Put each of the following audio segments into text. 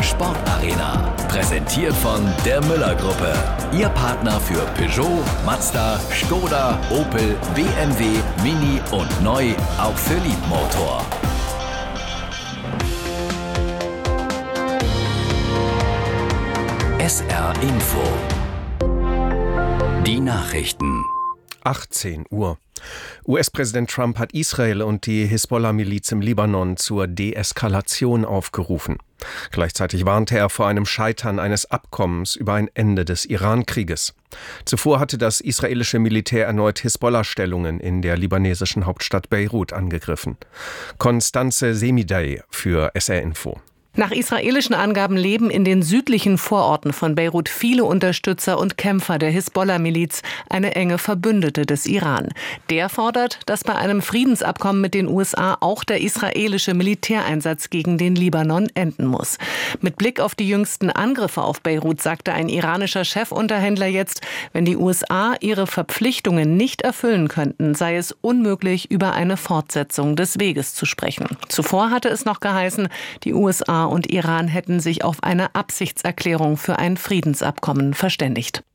Sportarena. Präsentiert von der Müller-Gruppe. Ihr Partner für Peugeot, Mazda, Skoda, Opel, BMW, Mini und neu auch für Liebmotor. SR Info. Die Nachrichten. 18 Uhr. US-Präsident Trump hat Israel und die Hisbollah-Miliz im Libanon zur Deeskalation aufgerufen. Gleichzeitig warnte er vor einem Scheitern eines Abkommens über ein Ende des Iran-Krieges. Zuvor hatte das israelische Militär erneut Hisbollah-Stellungen in der libanesischen Hauptstadt Beirut angegriffen. Konstanze Semidey für SR Info. Nach israelischen Angaben leben in den südlichen Vororten von Beirut viele Unterstützer und Kämpfer der Hisbollah-Miliz, eine enge Verbündete des Iran. Der fordert, dass bei einem Friedensabkommen mit den USA auch der israelische Militäreinsatz gegen den Libanon enden muss. Mit Blick auf die jüngsten Angriffe auf Beirut sagte ein iranischer Chefunterhändler jetzt, wenn die USA ihre Verpflichtungen nicht erfüllen könnten, sei es unmöglich, über eine Fortsetzung des Weges zu sprechen. Zuvor hatte es noch geheißen, die USA und Iran hätten sich auf eine Absichtserklärung für ein Friedensabkommen verständigt.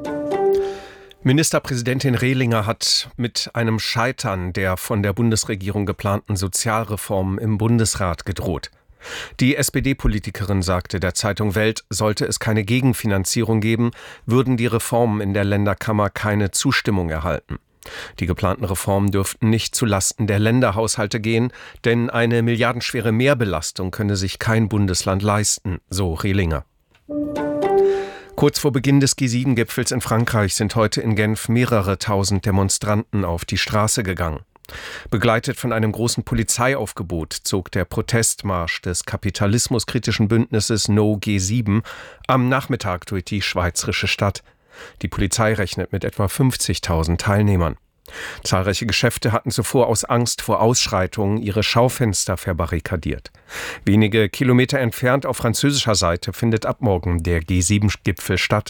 Ministerpräsidentin Rehlinger hat mit einem Scheitern der von der Bundesregierung geplanten Sozialreformen im Bundesrat gedroht. Die SPD-Politikerin sagte der Zeitung Welt, sollte es keine Gegenfinanzierung geben, würden die Reformen in der Länderkammer keine Zustimmung erhalten. Die geplanten Reformen dürften nicht zulasten der Länderhaushalte gehen, denn eine milliardenschwere Mehrbelastung könne sich kein Bundesland leisten, so Rehlinger. Kurz vor Beginn des G7-Gipfels in Frankreich sind heute in Genf mehrere tausend Demonstranten auf die Straße gegangen. Begleitet von einem großen Polizeiaufgebot zog der Protestmarsch des kapitalismuskritischen Bündnisses No G7 am Nachmittag durch die schweizerische Stadt. Die Polizei rechnet mit etwa 50.000 Teilnehmern. Zahlreiche Geschäfte hatten zuvor aus Angst vor Ausschreitungen ihre Schaufenster verbarrikadiert. Wenige Kilometer entfernt auf französischer Seite findet ab morgen der G7-Gipfel statt.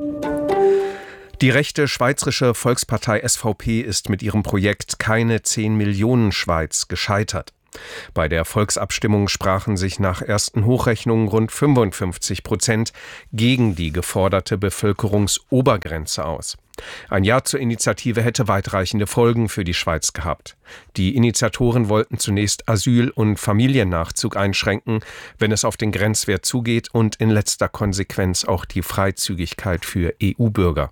Die rechte schweizerische Volkspartei SVP ist mit ihrem Projekt Keine 10 Millionen Schweiz gescheitert. Bei der Volksabstimmung sprachen sich nach ersten Hochrechnungen rund 55% gegen die geforderte Bevölkerungsobergrenze aus. Ein Ja zur Initiative hätte weitreichende Folgen für die Schweiz gehabt. Die Initiatoren wollten zunächst Asyl- und Familiennachzug einschränken, wenn es auf den Grenzwert zugeht, und in letzter Konsequenz auch die Freizügigkeit für EU-Bürger.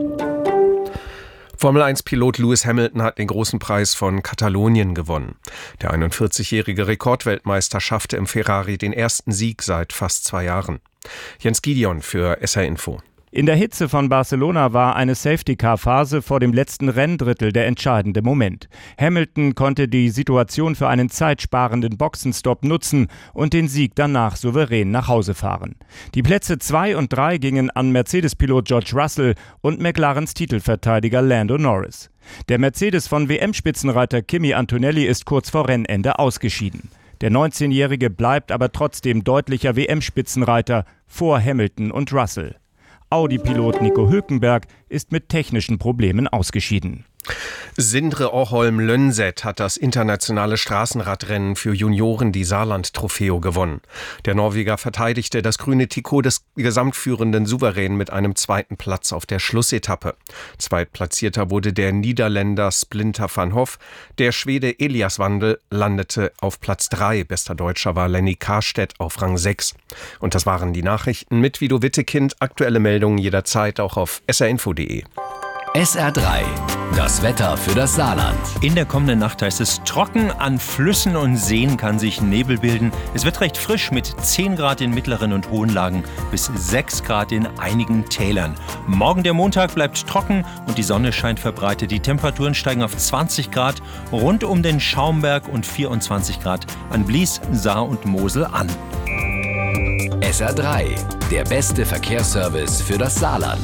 Formel-1-Pilot Lewis Hamilton hat den großen Preis von Katalonien gewonnen. Der 41-jährige Rekordweltmeister schaffte im Ferrari den ersten Sieg seit fast 2 Jahren. Jens Gideon für SR Info. In der Hitze von Barcelona war eine Safety-Car-Phase vor dem letzten Renndrittel der entscheidende Moment. Hamilton konnte die Situation für einen zeitsparenden Boxenstopp nutzen und den Sieg danach souverän nach Hause fahren. Die Plätze 2 und 3 gingen an Mercedes-Pilot George Russell und McLarens Titelverteidiger Lando Norris. Der Mercedes von WM-Spitzenreiter Kimi Antonelli ist kurz vor Rennende ausgeschieden. Der 19-Jährige bleibt aber trotzdem deutlicher WM-Spitzenreiter vor Hamilton und Russell. Audi-Pilot Nico Hülkenberg ist mit technischen Problemen ausgeschieden. Sindre Orholm-Lönnset hat das internationale Straßenradrennen für Junioren, die Saarland-Trofeo, gewonnen. Der Norweger verteidigte das grüne Trikot des Gesamtführenden souverän mit einem 2. Platz auf der Schlussetappe. Zweitplatzierter wurde der Niederländer Splinter van Hoff. Der Schwede Elias Wandel landete auf Platz 3. Bester Deutscher war Lenny Karstedt auf Rang 6. Und das waren die Nachrichten mit Vido Wittekind. Aktuelle Meldungen jederzeit auch auf srinfo.de. SR3, das Wetter für das Saarland. In der kommenden Nacht heißt es trocken, an Flüssen und Seen kann sich Nebel bilden. Es wird recht frisch mit 10 Grad in mittleren und hohen Lagen bis 6 Grad in einigen Tälern. Morgen der Montag bleibt trocken und die Sonne scheint verbreitet. Die Temperaturen steigen auf 20 Grad rund um den Schaumberg und 24 Grad an Blies, Saar und Mosel an. SR3, der beste Verkehrsservice für das Saarland.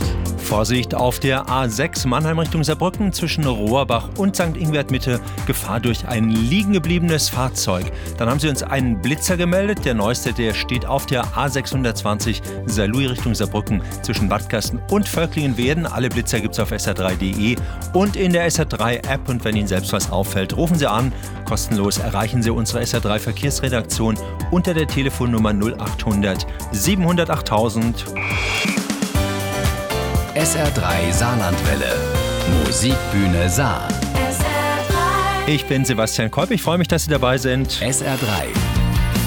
Vorsicht auf der A6 Mannheim Richtung Saarbrücken zwischen Rohrbach und St. Ingbert Mitte. Gefahr durch ein liegen gebliebenes Fahrzeug. Dann haben sie uns einen Blitzer gemeldet. Der neueste, der steht auf der A620 Saarlouis Richtung Saarbrücken zwischen Wattkasten und Völklingen-Werden. Alle Blitzer gibt es auf sr3.de und in der SR3-App. Und wenn Ihnen selbst was auffällt, rufen Sie an. Kostenlos erreichen Sie unsere SR3 Verkehrsredaktion unter der Telefonnummer 0800 700 8000. SR3 Saarlandwelle. Musikbühne Saar. Ich bin Sebastian Kolb. Ich freue mich, dass Sie dabei sind. SR3